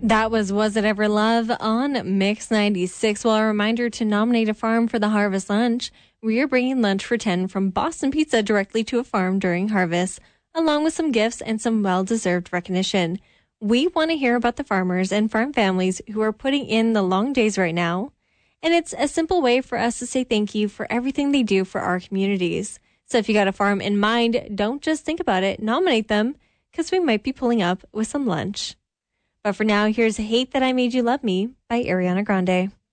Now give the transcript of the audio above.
That Was It Ever Love on Mix 96. Well, a reminder to nominate a farm for the Harvest Lunch. We are bringing lunch for 10 from Boston Pizza directly to a farm during harvest, along with some gifts and some well-deserved recognition. We want to hear about the farmers and farm families who are putting in the long days right now. And it's a simple way for us to say thank you for everything they do for our communities. So if you got a farm in mind, don't just think about it, nominate them, because we might be pulling up with some lunch. But for now, here's Hate That I Made You Love Me by Ariana Grande.